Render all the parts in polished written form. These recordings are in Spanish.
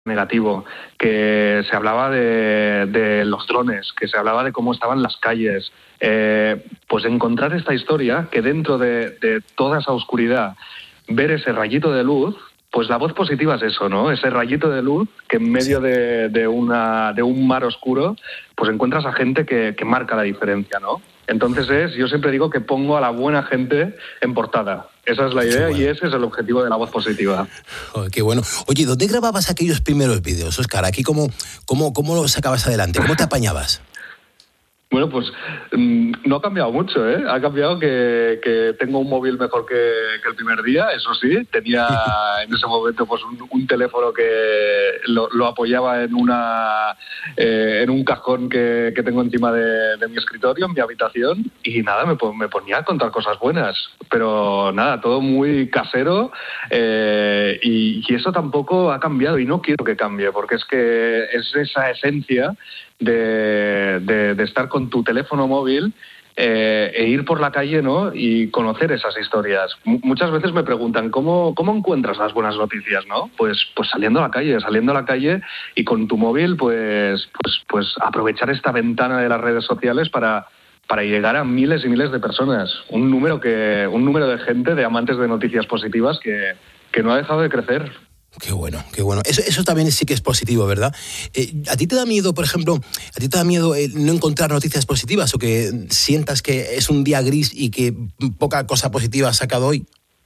negativo, que se hablaba de los drones, que se hablaba de cómo estaban las calles. Pues encontrar esta historia, que dentro de toda esa oscuridad, ver ese rayito de luz, pues la voz positiva es eso, ¿no? Ese rayito de luz que en medio de un mar oscuro, pues encuentras a gente que marca la diferencia, ¿no? Entonces yo siempre digo que pongo a la buena gente en portada. Esa es la idea, bueno. Y ese es el objetivo de la voz positiva. Oh, qué bueno. Oye, ¿dónde grababas aquellos primeros vídeos, Óscar? Aquí, ¿cómo los sacabas adelante? ¿Cómo te apañabas? Bueno, pues no ha cambiado mucho, ¿eh? Ha cambiado que tengo un móvil mejor que el primer día, eso sí. Tenía en ese momento pues un teléfono que lo apoyaba en un cajón que tengo encima de mi escritorio, en mi habitación, y nada, me ponía a contar cosas buenas. Pero nada, todo muy casero, y eso tampoco ha cambiado y no quiero que cambie, porque es que es esa esencia de estar con tu teléfono móvil e ir por la calle, ¿no? Y conocer esas historias. Muchas veces me preguntan ¿cómo encuentras las buenas noticias, ¿no? Pues saliendo a la calle y con tu móvil pues aprovechar esta ventana de las redes sociales para llegar a miles y miles de personas. Un número de gente, de amantes de noticias positivas que no ha dejado de crecer. Qué bueno, qué bueno. Eso también sí que es positivo, ¿verdad? ¿A ti te da miedo, por ejemplo, no encontrar noticias positivas o que sientas que es un día gris y que poca cosa positiva has sacado hoy?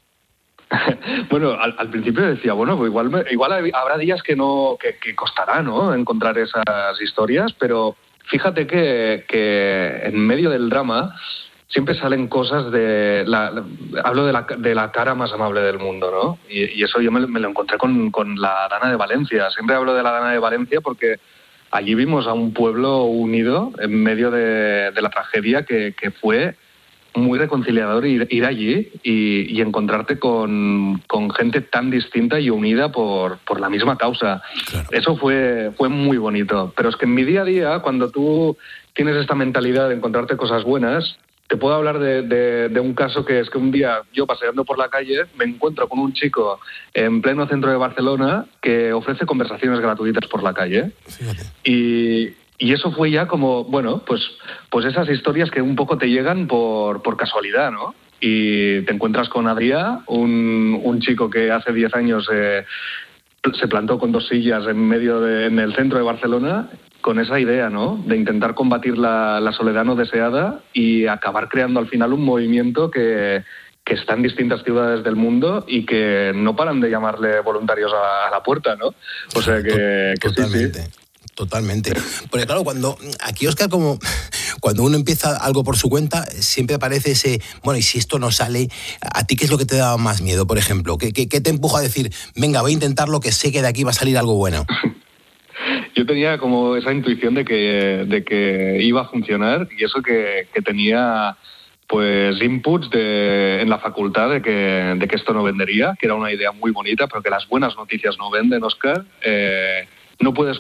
Bueno, al principio decía, bueno, pues igual habrá días que costará, ¿no?, encontrar esas historias, pero fíjate que en medio del drama siempre salen cosas hablo de la cara más amable del mundo, ¿no? Y eso yo me lo encontré con la Dana de Valencia. Siempre hablo de la Dana de Valencia porque allí vimos a un pueblo unido en medio de la tragedia que fue muy reconciliador ir allí y encontrarte con gente tan distinta y unida por la misma causa. Claro. Eso fue muy bonito. Pero es que en mi día a día, cuando tú tienes esta mentalidad de encontrarte cosas buenas, te puedo hablar de un caso que es que un día yo paseando por la calle me encuentro con un chico en pleno centro de Barcelona que ofrece conversaciones gratuitas por la calle. Fíjate. Y eso fue ya como, bueno, pues esas historias que un poco te llegan por casualidad, ¿no? Y te encuentras con Adrià, un chico que hace 10 años se plantó con 2 sillas en el centro de Barcelona, con esa idea, ¿no?, de intentar combatir la soledad no deseada y acabar creando al final un movimiento que está en distintas ciudades del mundo y que no paran de llamarle voluntarios a la puerta, ¿no? O sea que totalmente. Sí. Totalmente. Porque claro, aquí, Óscar, cuando uno empieza algo por su cuenta, siempre aparece ese, bueno, y si esto no sale, ¿a ti qué es lo que te da más miedo, por ejemplo? ¿Qué te empuja a decir, venga, voy a intentarlo, que sé que de aquí va a salir algo bueno? Yo tenía como esa intuición de que iba a funcionar, y eso que tenía pues inputs en la facultad de que esto no vendería, que era una idea muy bonita, pero que las buenas noticias no venden, Óscar. No puedes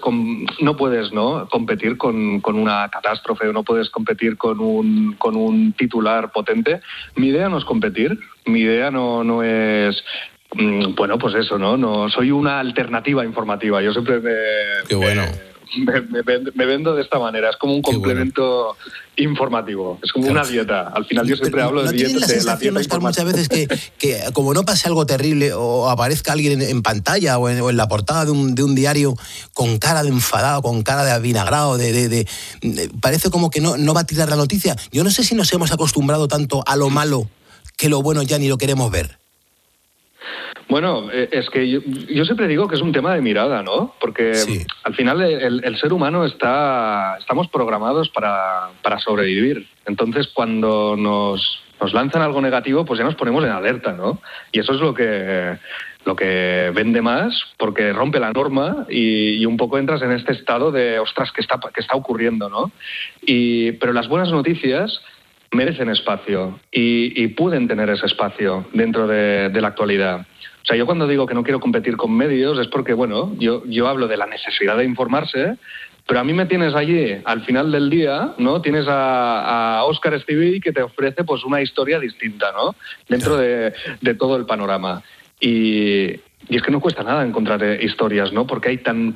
competir con una catástrofe, o no puedes competir con un titular potente. Mi idea no es competir, mi idea no es... Bueno, pues eso, ¿no? No soy una alternativa informativa. Yo siempre me vendo de esta manera. Es como un complemento informativo. Es como una dieta. Al final yo siempre hablo de dieta. ¿No tienes la sensación, Óscar, muchas veces que como no pase algo terrible o aparezca alguien en pantalla o en la portada de un diario con cara de enfadado, con cara de avinagrado, parece como que no va a tirar la noticia? Yo no sé si nos hemos acostumbrado tanto a lo malo que lo bueno ya ni lo queremos ver. Bueno, es que yo siempre digo que es un tema de mirada, ¿no? Porque sí, al final el ser humano estamos programados para sobrevivir. Entonces, cuando nos lanzan algo negativo, pues ya nos ponemos en alerta, ¿no? Y eso es lo que vende más, porque rompe la norma y un poco entras en este estado de, ostras, ¿qué está ocurriendo, no? Pero las buenas noticias merecen espacio y pueden tener ese espacio dentro de la actualidad. O sea, yo cuando digo que no quiero competir con medios es porque, bueno, yo hablo de la necesidad de informarse, pero a mí me tienes allí al final del día, ¿no? Tienes a Óscar Estivill que te ofrece pues una historia distinta, ¿no? Dentro de todo el panorama. Y Y es que no cuesta nada encontrar historias, ¿no? Porque hay tan